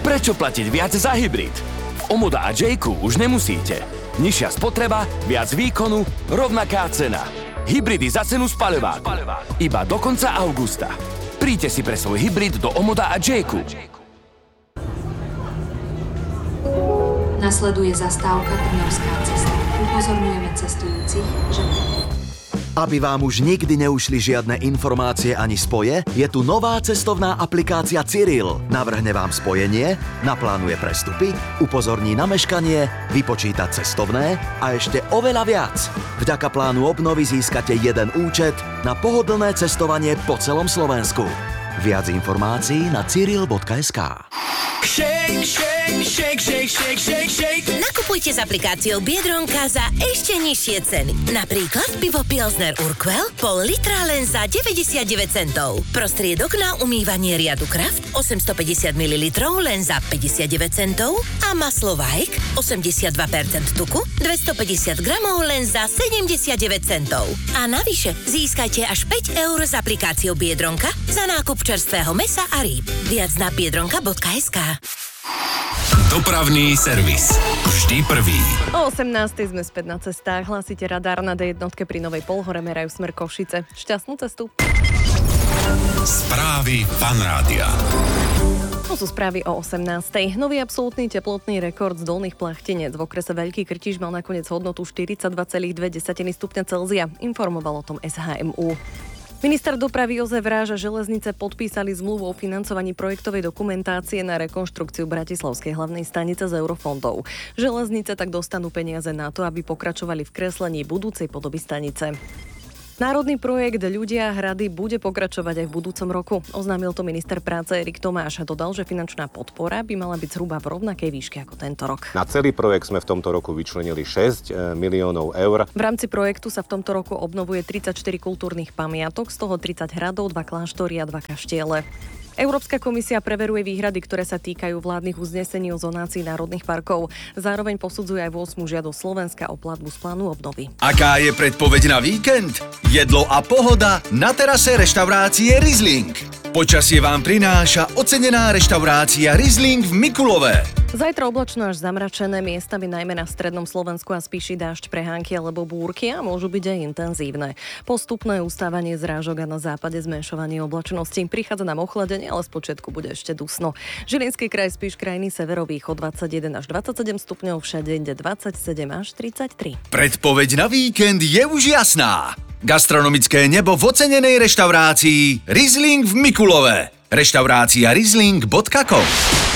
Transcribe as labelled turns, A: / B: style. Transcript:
A: Prečo platiť viac za hybrid? V Omoda a J-ku už nemusíte. Nižšia spotreba, viac výkonu, rovnaká cena. Hybridy za cenu spaľováku. Iba do konca augusta. Príďte si pre svoj hybrid do Omoda a J-ku.
B: Nasleduje zastávka Trnavská cesta. Upozorňujeme cestujúcich, že...
C: Aby vám už nikdy neušli žiadne informácie ani spoje, je tu nová cestovná aplikácia Cyril. Navrhne vám spojenie, naplánuje prestupy, upozorní na meškanie, vypočíta cestovné a ešte oveľa viac. Vďaka plánu obnovy získate jeden účet na pohodlné cestovanie po celom Slovensku. Viac informácií na cyril.sk.
D: Shake, shake, shake, shake, shake, shake, shake.
E: Nakupujte s aplikáciou Biedronka za ešte nižšie ceny. Napríklad pivo Pilsner Urquell pol litra len za 99 centov. Prostriedok na umývanie riadu Kraft 850 ml len za 59 centov a maslo Vajk 82% tuku 250 gramov len za 79 centov. A navyše získajte až 5 eur z aplikáciou Biedronka za nákup čerstvého mäsa a rýb. Viac na biedronka.sk.
F: Dopravný servis. Vždy prvý.
G: O 18:00 sme späť na cestách. Hlásite radár na D1 pri Novej Polhore, merajú smer Košice. Šťastnú cestu.
F: Správy Fanrádia.
G: To sú správy o 18:00. Nový absolútny teplotný rekord z Dolných Plachtinec v okrese Veľký Krtiš mal nakoniec hodnotu 42,2 stupňa Celzia. Informoval o tom SHMU. Minister dopravy Jozef Ráž a železnice podpísali zmluvu o financovaní projektovej dokumentácie na rekonštrukciu Bratislavskej hlavnej stanice z eurofondov. Železnice tak dostanú peniaze na to, aby pokračovali v kreslení budúcej podoby stanice. Národný projekt Ľudia hrady bude pokračovať aj v budúcom roku. Oznámil to minister práce Erik Tomáš a dodal, že finančná podpora by mala byť zhruba v rovnakej výške ako tento rok.
H: Na celý projekt sme v tomto roku vyčlenili 6 miliónov eur.
G: V rámci projektu sa v tomto roku obnovuje 34 kultúrnych pamiatok, z toho 30 hradov, 2 kláštory a 2 kaštiele. Európska komisia preveruje výhrady, ktoré sa týkajú vládnych uznesení o zonácii národných parkov. Zároveň posudzuje aj 8 žiadosť Slovenska o platbu z plánu obnovy.
I: Aká je predpoveď na víkend? Jedlo a pohoda na terase reštaurácie Riesling. Počasie vám prináša ocenená reštaurácia Riesling v Mikulove.
G: Zajtra oblačno až zamračené, miestami najmä na strednom Slovensku a spíši dážď, prehánky alebo búrky a môžu byť aj intenzívne. Postupné ustávanie zrážok a na západe zmenšovanie oblačnosti. Prichádza nám ochladenie, ale spočiatku bude ešte dusno. Žilinský kraj, spíš krajiny severovýchod 21 až 27 stupňov, všade inde 27 až 33.
I: Predpoveď na víkend je už jasná. Gastronomické nebo v ocenenej reštaurácii Riesling v Mikulove. Reštaurácia riesling.com